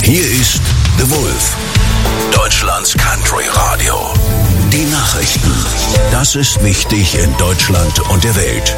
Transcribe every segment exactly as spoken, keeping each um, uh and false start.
Hier ist The Wolf, Deutschlands Country Radio. Die Nachrichten. Das ist wichtig in Deutschland und der Welt.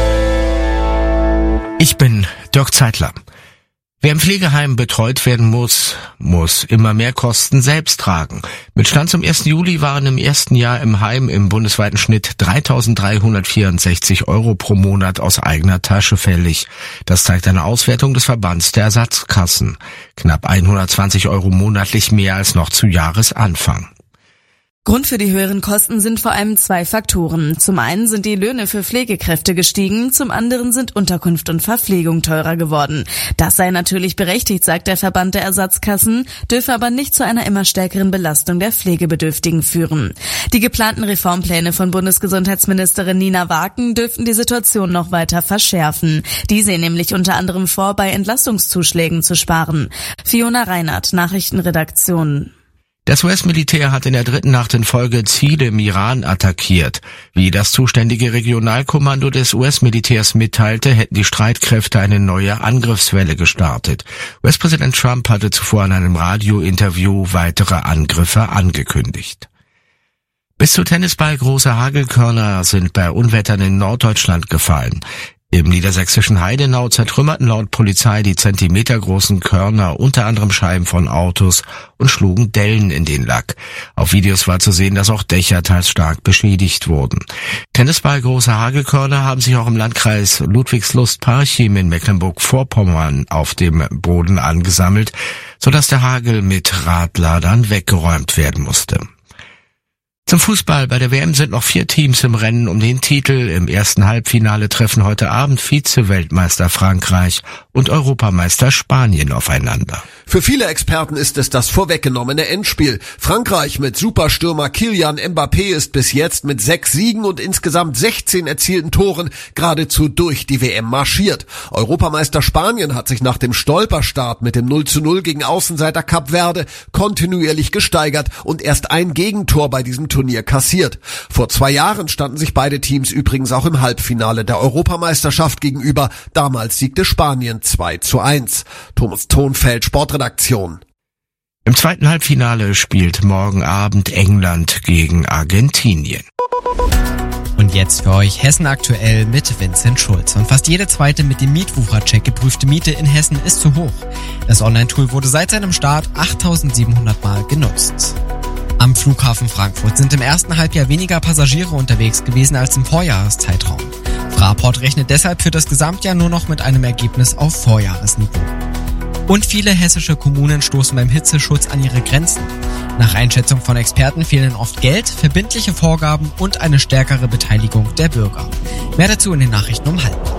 Ich bin Dirk Zeitler. Wer im Pflegeheim betreut werden muss, muss immer mehr Kosten selbst tragen. Mit Stand zum ersten Juli waren im ersten Jahr im Heim im bundesweiten Schnitt dreitausenddreihundertvierundsechzig Euro pro Monat aus eigener Tasche fällig. Das zeigt eine Auswertung des Verbands der Ersatzkassen. Knapp hundertzwanzig Euro monatlich mehr als noch zu Jahresanfang. Grund für die höheren Kosten sind vor allem zwei Faktoren. Zum einen sind die Löhne für Pflegekräfte gestiegen, zum anderen sind Unterkunft und Verpflegung teurer geworden. Das sei natürlich berechtigt, sagt der Verband der Ersatzkassen, dürfe aber nicht zu einer immer stärkeren Belastung der Pflegebedürftigen führen. Die geplanten Reformpläne von Bundesgesundheitsministerin Nina Waken dürften die Situation noch weiter verschärfen. Die sehen nämlich unter anderem vor, bei Entlastungszuschlägen zu sparen. Fiona Reinhardt, Nachrichtenredaktion. Das U S-Militär hat in der dritten Nacht in Folge Ziele im Iran attackiert. Wie das zuständige Regionalkommando des U S-Militärs mitteilte, hätten die Streitkräfte eine neue Angriffswelle gestartet. U S-Präsident Trump hatte zuvor in einem Radiointerview weitere Angriffe angekündigt. Bis zu Tennisball große Hagelkörner sind bei Unwettern in Norddeutschland gefallen. Im niedersächsischen Heidenau zertrümmerten laut Polizei die zentimetergroßen Körner unter anderem Scheiben von Autos und schlugen Dellen in den Lack. Auf Videos war zu sehen, dass auch Dächer teils stark beschädigt wurden. Tennisball große Hagelkörner haben sich auch im Landkreis Ludwigslust-Parchim in Mecklenburg-Vorpommern auf dem Boden angesammelt, sodass der Hagel mit Radladern weggeräumt werden musste. Zum Fußball. Bei der W M sind noch vier Teams im Rennen um den Titel. Im ersten Halbfinale treffen heute Abend Vize-Weltmeister Frankreich und Europameister Spanien aufeinander. Für viele Experten ist es das vorweggenommene Endspiel. Frankreich mit Superstürmer Kylian Mbappé ist bis jetzt mit sechs Siegen und insgesamt sechzehn erzielten Toren geradezu durch die W M marschiert. Europameister Spanien hat sich nach dem Stolperstart mit dem null zu null gegen Außenseiter Kap Verde kontinuierlich gesteigert und erst ein Gegentor bei diesem Turnier kassiert. Vor zwei Jahren standen sich beide Teams übrigens auch im Halbfinale der Europameisterschaft gegenüber. Damals siegte Spanien zwei zu eins. Thomas Thonfeld, Sportredaktion. Im zweiten Halbfinale spielt morgen Abend England gegen Argentinien. Und jetzt für euch Hessen aktuell mit Vincent Schulz. Und fast jede zweite mit dem Mietwuchercheck geprüfte Miete in Hessen ist zu hoch. Das Online-Tool wurde seit seinem Start achttausendsiebenhundert Mal genutzt. Am Flughafen Frankfurt sind im ersten Halbjahr weniger Passagiere unterwegs gewesen als im Vorjahreszeitraum. Fraport rechnet deshalb für das Gesamtjahr nur noch mit einem Ergebnis auf Vorjahresniveau. Und viele hessische Kommunen stoßen beim Hitzeschutz an ihre Grenzen. Nach Einschätzung von Experten fehlen oft Geld, verbindliche Vorgaben und eine stärkere Beteiligung der Bürger. Mehr dazu in den Nachrichten um halb.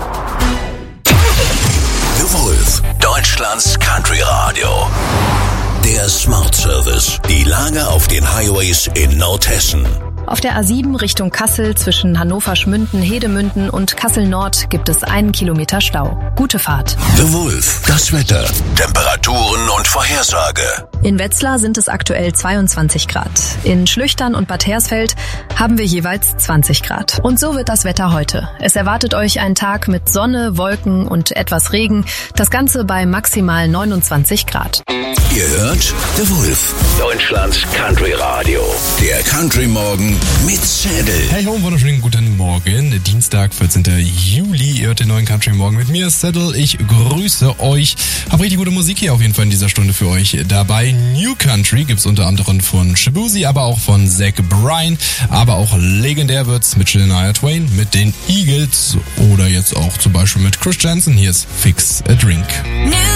The Wolf, Deutschlands Country Radio. Der Smart Service. Die Lage auf den Highways in Nordhessen. Auf der A sieben Richtung Kassel zwischen Hannover-Schmünden, Hedemünden und Kassel-Nord gibt es einen Kilometer Stau. Gute Fahrt. The Wolf. Das Wetter. Temperaturen und Vorhersage. In Wetzlar sind es aktuell zweiundzwanzig Grad. In Schlüchtern und Bad Hersfeld haben wir jeweils zwanzig Grad. Und so wird das Wetter heute. Es erwartet euch ein Tag mit Sonne, Wolken und etwas Regen. Das Ganze bei maximal neunundzwanzig Grad. Ihr hört The Wolf, Deutschlands Country Radio. Der Country Morgen mit Zettel. Hey ho, wunderschönen guten Morgen. Dienstag, vierzehnten Juli. Ihr hört den neuen Country Morgen mit mir, Zettel. Ich grüße euch. Hab richtig gute Musik hier auf jeden Fall in dieser Stunde für euch dabei. New Country gibt's unter anderem von Shabuzi, aber auch von Zach Bryan. Aber auch legendär wird's mit Shania Twain, mit den Eagles oder jetzt auch zum Beispiel mit Chris Janson. Hier ist Fix a Drink. New